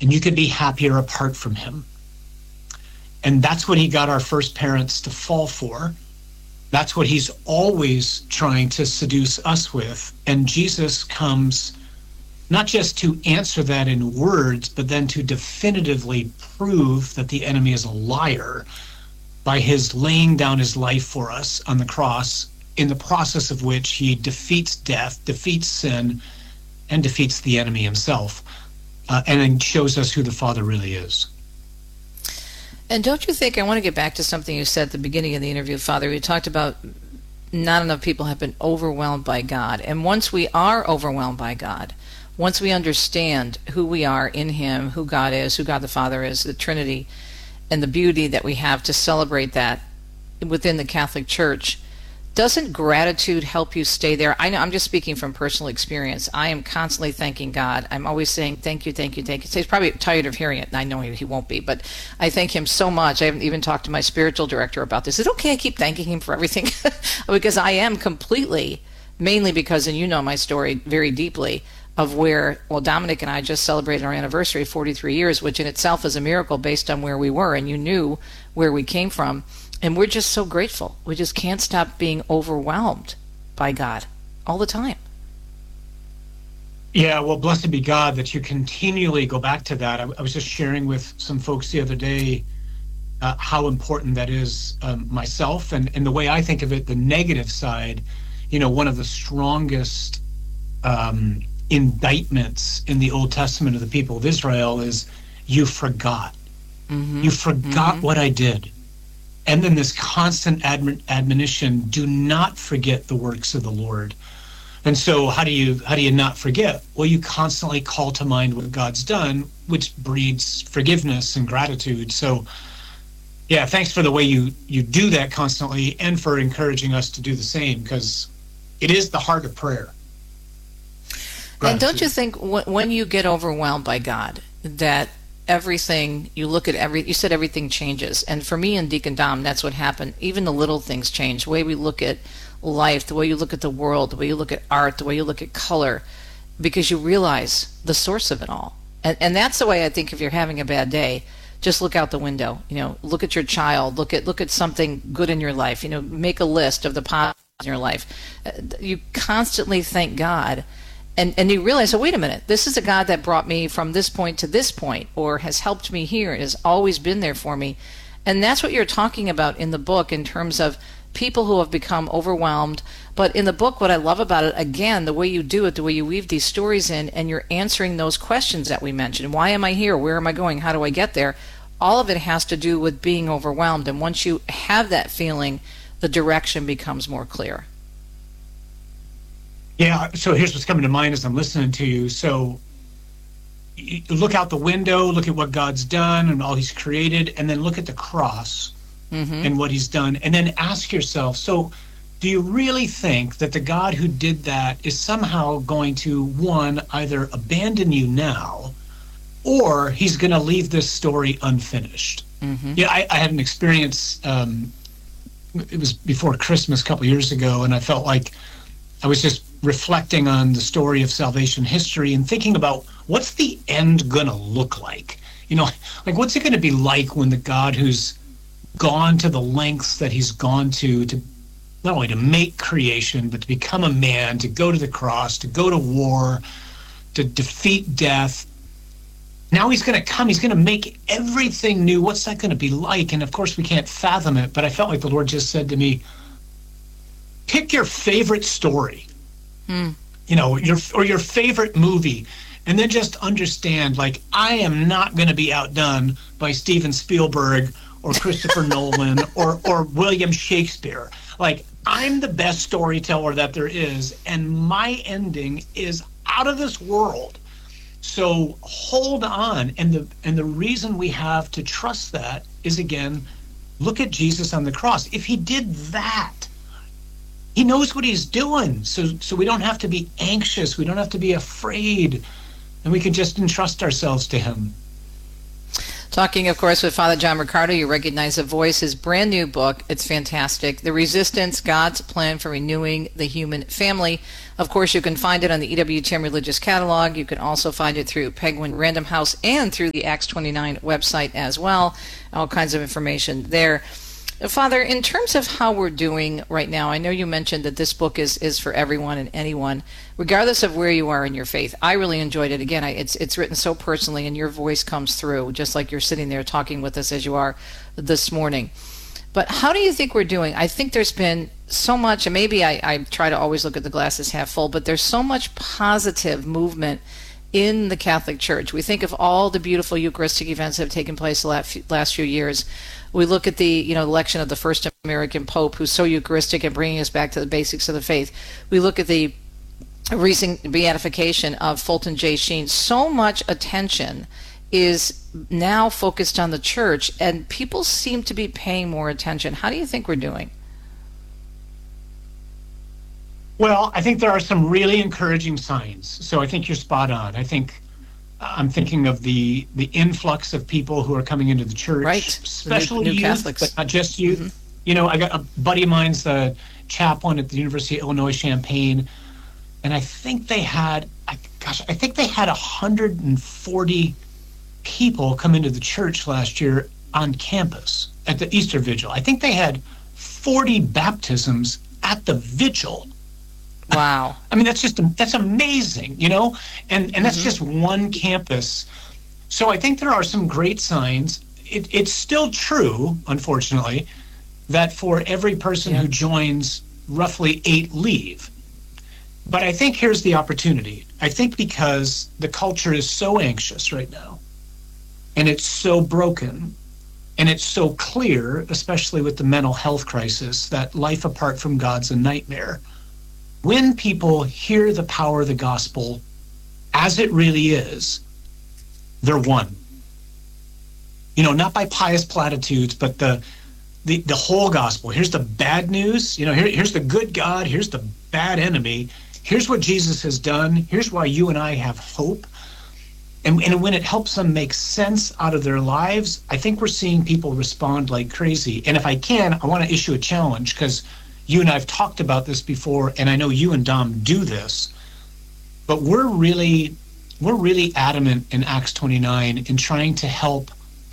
and you could be happier apart from him. And that's what he got our first parents to fall for. That's what he's always trying to seduce us with. And Jesus comes not just to answer that in words, but then to definitively prove that the enemy is a liar by his laying down his life for us on the cross, in the process of which he defeats death, defeats sin, and defeats the enemy himself, and then shows us who the Father really is. And don't you think, I want to get back to something you said at the beginning of the interview, Father. You talked about not enough people have been overwhelmed by God. And once we are overwhelmed by God, once we understand who we are in him, who God is, who God the Father is, the Trinity, and the beauty that we have to celebrate that within the Catholic Church, doesn't gratitude help you stay there? I know, I'm just speaking from personal experience. I am constantly thanking God. I'm always saying, thank you, thank you, thank you. So he's probably tired of hearing it, and I know he won't be, but I thank him so much. I haven't even talked to my spiritual director about this. Is it okay I keep thanking him for everything? Because I am completely, mainly because, and you know my story very deeply, of where, well, Dominic and I just celebrated our anniversary, 43 years, which in itself is a miracle based on where we were, and you knew where we came from. And we're just so grateful. We just can't stop being overwhelmed by God all the time. Yeah, well, blessed be God that you continually go back to that. I was just sharing with some folks the other day how important that is myself. And the way I think of it, the negative side, you know, one of the strongest indictments in the Old Testament of the people of Israel is, you forgot. Mm-hmm. You forgot what I did. And then this constant admonition, do not forget the works of the Lord. And so how do you not forget? Well, you constantly call to mind what God's done, which breeds forgiveness and gratitude. So yeah, thanks for the way you do that constantly, and for encouraging us to do the same, because it is the heart of prayer. Gratitude. And don't you think when you get overwhelmed by God, that everything, you look at you said everything changes. And for me and Deacon Dom, that's what happened. Even the little things change. The way we look at life, the way you look at the world, the way you look at art, the way you look at color, because you realize the source of it all. And that's the way I think if you're having a bad day, just look out the window. You know, look at your child, look at something good in your life. You know, make a list of the positives in your life. You constantly thank God. And you realize, oh, wait a minute, this is a God that brought me from this point to this point, or has helped me here, and has always been there for me. And that's what you're talking about in the book in terms of people who have become overwhelmed. But in the book, what I love about it, again, the way you do it, the way you weave these stories in, and you're answering those questions that we mentioned. Why am I here? Where am I going? How do I get there? All of it has to do with being overwhelmed. And once you have that feeling, the direction becomes more clear. Yeah, so here's what's coming to mind as I'm listening to you. So you look out the window, look at what God's done and all he's created, and then look at the cross and what he's done, and then ask yourself, so do you really think that the God who did that is somehow going to, one, either abandon you now, or he's going to leave this story unfinished? Yeah, I had an experience, it was before Christmas a couple years ago, and I felt like I was just reflecting on the story of salvation history and thinking about, what's the end gonna look like? You know, like, what's it gonna be like when the God who's gone to the lengths that he's gone to not only to make creation, but to become a man, to go to the cross, to go to war, to defeat death. Now he's gonna come, he's gonna make everything new. What's that gonna be like? And of course we can't fathom it, but I felt like the Lord just said to me, pick your favorite story. You know, your favorite movie, and then just understand, like, I am not going to be outdone by Steven Spielberg or Christopher Nolan or William Shakespeare. Like, I'm the best storyteller that there is, and my ending is out of this world. So hold on, and the reason we have to trust that is, again, look at Jesus on the cross. If he did that, he knows what he's doing, so we don't have to be anxious, we don't have to be afraid, and we can just entrust ourselves to him. Talking, of course, with Father John Riccardo. You recognize the voice. His brand new book, it's fantastic. The Resistance, God's Plan for Renewing the Human Family. Of course, you can find it on the EWTN Religious Catalog. You can also find it through Penguin Random House and through the Acts 29 website as well. All kinds of information there. Father, in terms of how we're doing right now, I know you mentioned that this book is for everyone and anyone, regardless of where you are in your faith. I really enjoyed it. Again, it's written so personally, and your voice comes through, just like you're sitting there talking with us as you are this morning. But how do you think we're doing? I think there's been so much, and maybe I try to always look at the glass as half full, but there's so much positive movement in the Catholic Church. We think of all the beautiful Eucharistic events that have taken place the last few years. We look at the election of the first American Pope, who's so Eucharistic and bringing us back to the basics of the faith. We look at the recent beatification of Fulton J. Sheen. So much attention is now focused on the Church, and people seem to be paying more attention. How do you think we're doing? Well, I think there are some really encouraging signs. So I think you're spot on. I'm thinking of the influx of people who are coming into the church, right? Especially new youth, Catholics, but not just youth. Mm-hmm. I got a buddy of mine's the chaplain at the University of Illinois Champaign, and I think they had 140 people come into the church last year on campus at the Easter Vigil. I think they had 40 baptisms at the vigil. Wow. I mean, that's amazing, and that's just one campus. So I think there are some great signs. It's still true, unfortunately, that for every person who joins, roughly 8 leave. But I think here's the opportunity. I think because the culture is so anxious right now, and it's so broken, and it's so clear, especially with the mental health crisis, that life apart from God's a nightmare. When people hear the power of the gospel as it really is, they're won. Not by pious platitudes, but the whole gospel. Here's the bad news. Here's the good God. Here's the bad enemy. Here's what Jesus has done. Here's why you and I have hope. And when it helps them make sense out of their lives, I think we're seeing people respond like crazy. And if I want to issue a challenge, because you and I have talked about this before, and I know you and Dom do this, but we're really adamant in Acts 29 in trying to help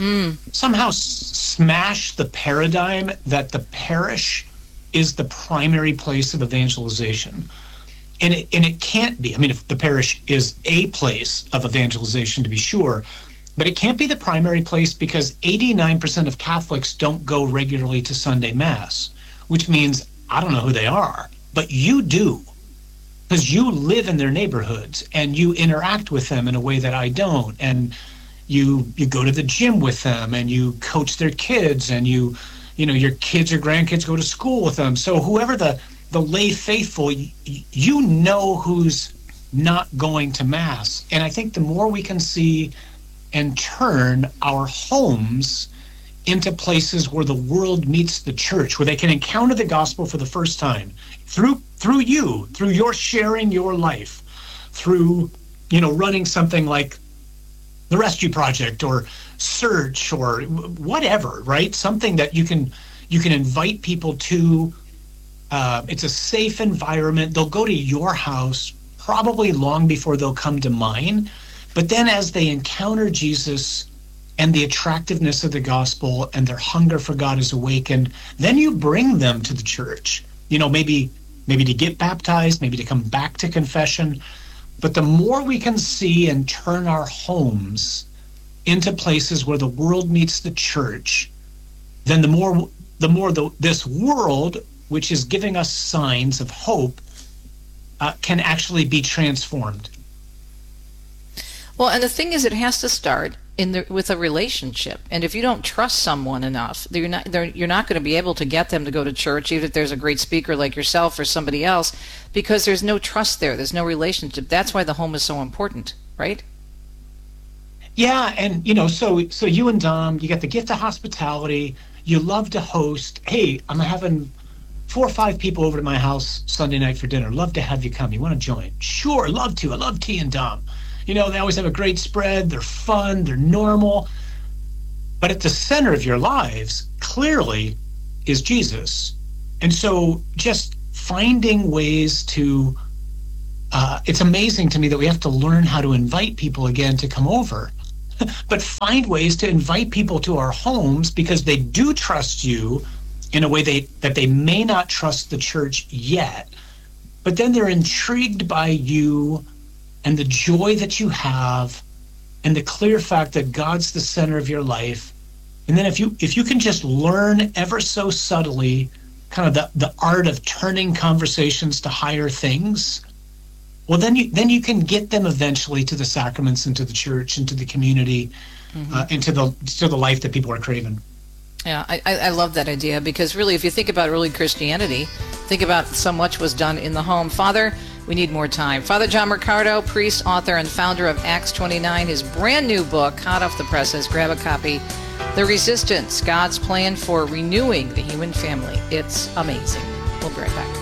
somehow smash the paradigm that the parish is the primary place of evangelization. And it can't be. I mean, if the parish is a place of evangelization, to be sure, but it can't be the primary place because 89% of Catholics don't go regularly to Sunday Mass, which means I don't know who they are, but you do, because you live in their neighborhoods and you interact with them in a way that I don't. And you go to the gym with them and you coach their kids and your kids or grandkids go to school with them. So whoever the lay faithful, you know who's not going to Mass. And I think the more we can see and turn our homes into places where the world meets the church, where they can encounter the gospel for the first time through your sharing your life, through running something like the Rescue Project or Search or whatever, right? Something that you can invite people to. It's a safe environment. They'll go to your house probably long before they'll come to mine, but then as they encounter Jesus and the attractiveness of the gospel and their hunger for God is awakened, then you bring them to the church, maybe to get baptized, maybe to come back to confession. But the more we can see and turn our homes into places where the world meets the church, then the more this world, which is giving us signs of hope, can actually be transformed. Well, and the thing is, it has to start with a relationship. And if you don't trust someone enough, you're not going to be able to get them to go to church, even if there's a great speaker like yourself or somebody else, because there's no trust there. There's no relationship. That's why the home is so important, right? Yeah, and so you and Dom, you got the gift of hospitality. You love to host. Hey, I'm having 4 or 5 people over to my house Sunday night for dinner. Love to have you come. You want to join? Sure, love to. I love T and Dom. They always have a great spread. They're fun. They're normal. But at the center of your lives, clearly, is Jesus. And so just finding ways to, it's amazing to me that we have to learn how to invite people again to come over, but find ways to invite people to our homes because they do trust you in a way that they may not trust the church yet, but then they're intrigued by you and the joy that you have and the clear fact that God's the center of your life. And then if you can just learn ever so subtly kind of the art of turning conversations to higher things, well, then you can get them eventually to the sacraments and to the church and to the community, and to the life that people are craving. Yeah, I love that idea, because really, if you think about early Christianity, think about so much was done in the home. Father, we need more time. Father John Riccardo, priest, author, and founder of Acts 29, his brand new book, hot off the presses, grab a copy. The Resistance, God's Plan for Renewing the Human Family. It's amazing. We'll be right back.